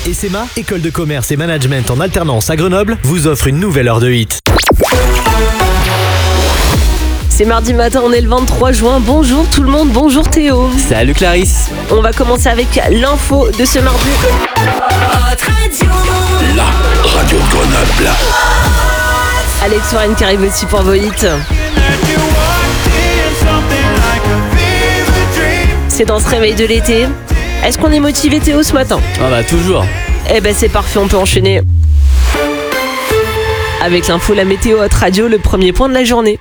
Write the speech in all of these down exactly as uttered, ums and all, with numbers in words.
Et S E M A, école de commerce et management en alternance à Grenoble, vous offre une nouvelle heure de hit. C'est mardi matin, on est le vingt-trois juin. Bonjour tout le monde, bonjour Théo. Salut Clarisse. On va commencer avec l'info de ce mardi. La radio de Grenoble. Alex Warren qui arrive aussi pour vos hits. C'est dans ce réveil de l'été. Est-ce qu'on est motivé Théo ce matin? Ah bah toujours. Eh ben c'est parfait, on peut enchaîner. Avec l'info, la météo Hot Radio, le premier point de la journée.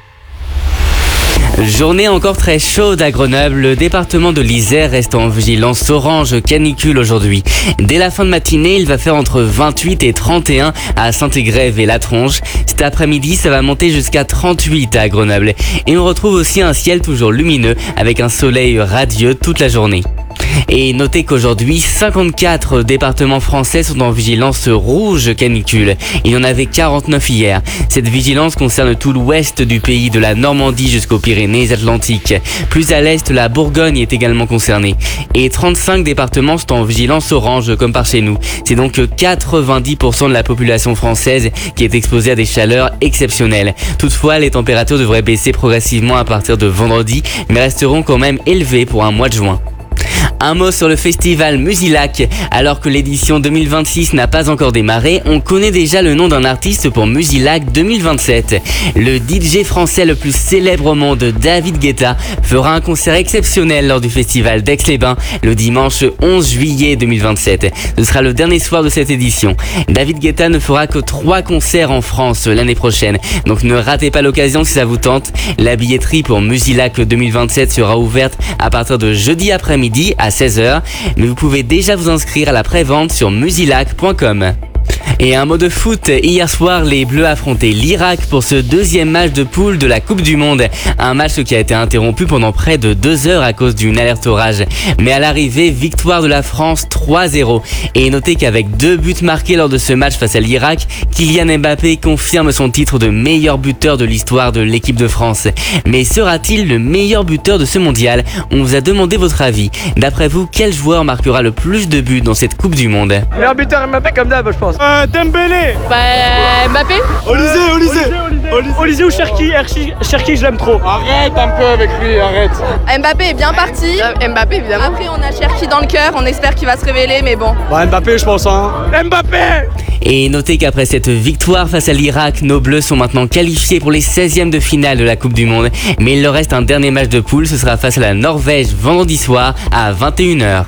Journée encore très chaude à Grenoble. Le département de l'Isère reste en vigilance orange canicule aujourd'hui. Dès la fin de matinée, il va faire entre vingt-huit et trente et un à Saint-Égrève et La Tronche. Cet après-midi, ça va monter jusqu'à trente-huit à Grenoble. Et on retrouve aussi un ciel toujours lumineux avec un soleil radieux toute la journée. Et notez qu'aujourd'hui, cinquante-quatre départements français sont en vigilance rouge canicule. Il y en avait quarante-neuf hier. Cette vigilance concerne tout l'ouest du pays, de la Normandie jusqu'aux Pyrénées-Atlantiques. Plus à l'est, la Bourgogne est également concernée. Et trente-cinq départements sont en vigilance orange, comme par chez nous. C'est donc quatre-vingt-dix pour cent de la population française qui est exposée à des chaleurs exceptionnelles. Toutefois, les températures devraient baisser progressivement à partir de vendredi, mais resteront quand même élevées pour un mois de juin. Un mot sur le festival Musilac. Alors que l'édition deux mille vingt-six n'a pas encore démarré, on connaît déjà le nom d'un artiste pour Musilac deux mille vingt-sept. Le D J français le plus célèbre au monde, David Guetta, fera un concert exceptionnel lors du festival d'Aix-les-Bains le dimanche onze juillet deux mille vingt-sept. Ce sera le dernier soir de cette édition. David Guetta ne fera que trois concerts en France l'année prochaine, donc ne ratez pas l'occasion si ça vous tente. La billetterie pour Musilac deux mille vingt-sept sera ouverte à partir de jeudi après-midi à seize heures, mais vous pouvez déjà vous inscrire à la prévente sur musilac point com. Et un mot de foot, hier soir les Bleus affrontaient l'Irak pour ce deuxième match de poule de la Coupe du Monde. Un match qui a été interrompu pendant près de deux heures à cause d'une alerte orage. Mais à l'arrivée, victoire de la France trois zéro. Et notez qu'avec deux buts marqués lors de ce match face à l'Irak, Kylian Mbappé confirme son titre de meilleur buteur de l'histoire de l'équipe de France. Mais sera-t-il le meilleur buteur de ce mondial? On vous a demandé votre avis. D'après vous, quel joueur marquera le plus de buts dans cette Coupe du Monde? Meilleur buteur Mbappé comme d'hab, je pense. Euh, Dembélé. Bah Mbappé. Olysée, Olysée. Olysée ou Cherki? Cherki, je l'aime trop. Arrête un peu avec lui, arrête. Mbappé est bien parti. Euh, Mbappé évidemment. Après on a Cherki dans le cœur, on espère qu'il va se révéler, mais bon. Bah Mbappé je pense hein. Mbappé. Et notez qu'après cette victoire face à l'Irak, nos Bleus sont maintenant qualifiés pour les seizièmes de finale de la Coupe du Monde. Mais il leur reste un dernier match de poule, ce sera face à la Norvège vendredi soir à vingt et une heures.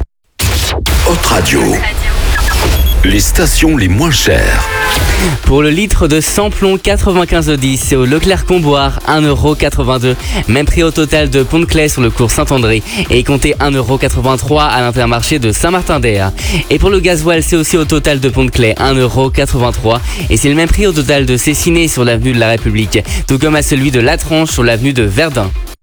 Hot Radio. Les stations les moins chères. Pour le litre de samplon quatre-vingt-quinze dix, c'est au Leclerc-Comboire, un euro quatre-vingt-deux. Même prix au total de Pont-de-Claix sur le cours Saint-André. Et comptez un euro quatre-vingt-trois à l'Intermarché de Saint-Martin-d'Air. Et pour le gasoil, c'est aussi au total de Pont-de-Claix, un euro quatre-vingt-trois. Et c'est le même prix au total de Cessiné sur l'avenue de la République. Tout comme à celui de La Tronche sur l'avenue de Verdun.